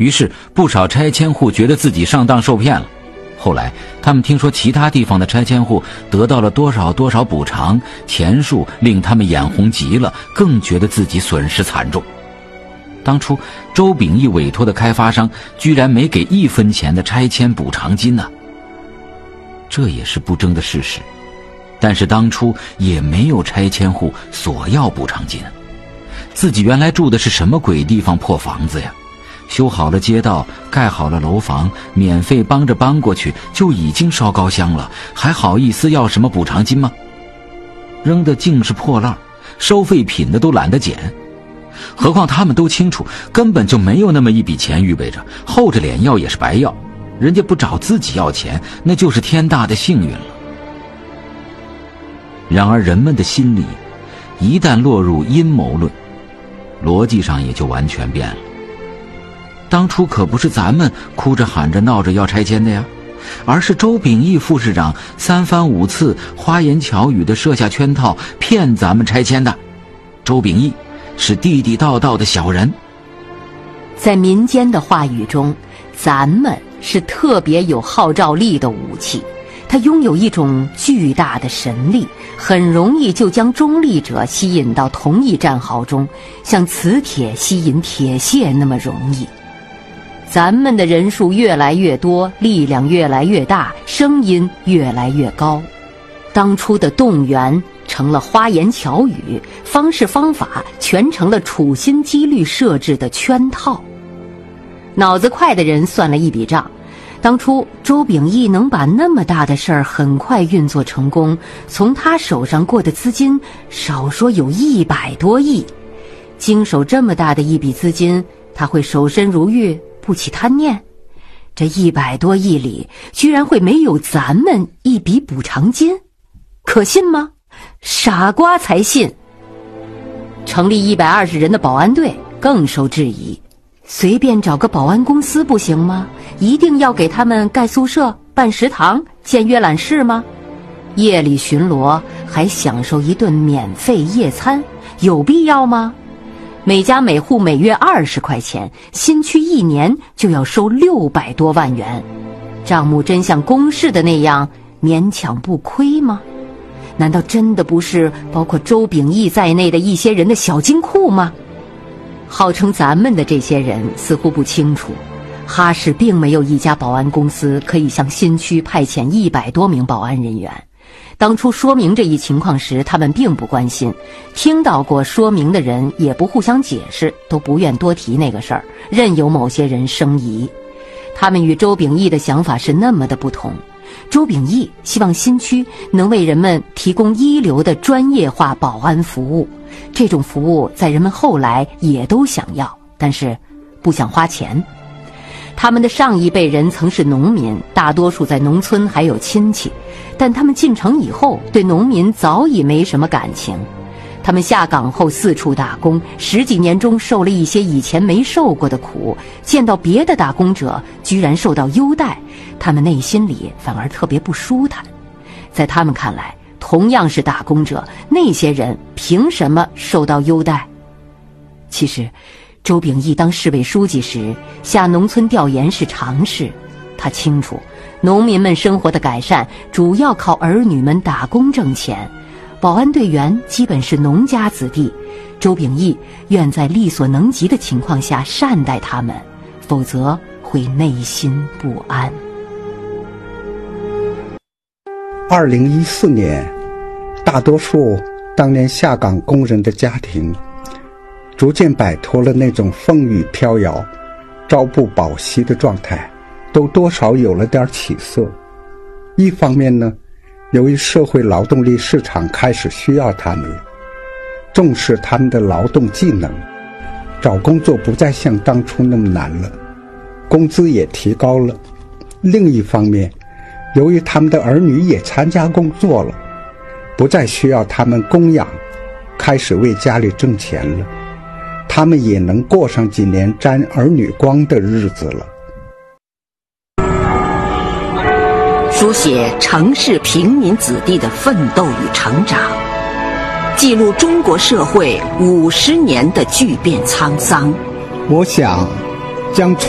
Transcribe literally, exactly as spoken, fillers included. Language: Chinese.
于是不少拆迁户觉得自己上当受骗了。后来他们听说其他地方的拆迁户得到了多少多少补偿，钱数令他们眼红极了，更觉得自己损失惨重。当初周秉义委托的开发商居然没给一分钱的拆迁补偿金呢、啊，这也是不争的事实。但是当初也没有拆迁户索要补偿金，自己原来住的是什么鬼地方破房子呀？修好了街道，盖好了楼房，免费帮着搬过去就已经烧高香了，还好意思要什么补偿金吗？扔的尽是破烂，收废品的都懒得捡。何况他们都清楚，根本就没有那么一笔钱预备着，厚着脸要也是白要，人家不找自己要钱，那就是天大的幸运了。然而人们的心理一旦落入阴谋论，逻辑上也就完全变了。当初可不是咱们哭着喊着闹着要拆迁的呀，而是周秉义副市长三番五次花言巧语地设下圈套，骗咱们拆迁的。周秉义是地地道道的小人。 在民间的话语中，咱们是特别有号召力的武器，它拥有一种巨大的神力，很容易就将中立者吸引到同一战壕中，像磁铁吸引铁屑那么容易。咱们的人数越来越多，力量越来越大，声音越来越高。当初的动员成了花言巧语，方式方法全成了处心积虑设置的圈套。脑子快的人算了一笔账，当初周秉义能把那么大的事儿很快运作成功，从他手上过的资金少说有一百多亿。经手这么大的一笔资金，他会守身如玉，不起贪念？这一百多亿里居然会没有咱们一笔补偿金？可信吗？傻瓜才信。成立一百二十人的保安队更受质疑，随便找个保安公司不行吗？一定要给他们盖宿舍、办食堂、建阅览室吗？夜里巡逻还享受一顿免费夜餐，有必要吗？每家每户每月二十块钱，新区一年就要收六百多万元，账目真像公示的那样勉强不亏吗？难道真的不是包括周秉义在内的一些人的小金库吗？号称咱们的这些人似乎不清楚，哈市并没有一家保安公司可以向新区派遣一百多名保安人员。当初说明这一情况时，他们并不关心，听到过说明的人也不互相解释，都不愿多提那个事儿，任由某些人生疑。他们与周秉义的想法是那么的不同。周秉义希望新区能为人们提供一流的专业化保安服务，这种服务在人们后来也都想要，但是不想花钱。他们的上一辈人曾是农民，大多数在农村还有亲戚，但他们进城以后对农民早已没什么感情。他们下岗后四处打工，十几年中受了一些以前没受过的苦，见到别的打工者居然受到优待，他们内心里反而特别不舒坦。在他们看来，同样是打工者，那些人凭什么受到优待？其实周秉义当市委书记时，下农村调研是常事。他清楚，农民们生活的改善主要靠儿女们打工挣钱，保安队员基本是农家子弟。周秉义愿在力所能及的情况下善待他们，否则会内心不安。 二零一四年，大多数当年下岗工人的家庭逐渐摆脱了那种风雨飘摇、朝不保夕的状态，都多少有了点起色。一方面呢，由于社会劳动力市场开始需要他们，重视他们的劳动技能，找工作不再像当初那么难了，工资也提高了。另一方面，由于他们的儿女也参加工作了，不再需要他们供养，开始为家里挣钱了，他们也能过上几年沾儿女光的日子了。 书写城市平民子弟的奋斗与成长，记录中国社会五十年的巨变沧桑。 我想将